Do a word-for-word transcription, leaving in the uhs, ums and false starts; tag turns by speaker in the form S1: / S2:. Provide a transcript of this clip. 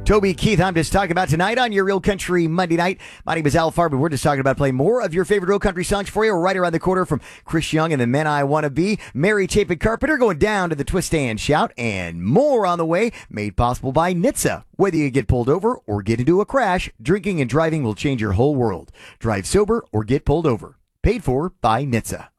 S1: Toby Keith, I'm just talking about tonight on your Real Country Monday night. My name is Al Farber. We're just talking about playing more of your favorite Real Country songs for you. We're right around the corner from Chris Young and the Men I Wanna Be. Mary Chapin Carpenter going down to the Twist and Shout, and more on the way, made possible by N H T S A. Whether you get pulled over or get into a crash, drinking and driving will change your whole world. Drive sober or get pulled over. Paid for by N H T S A.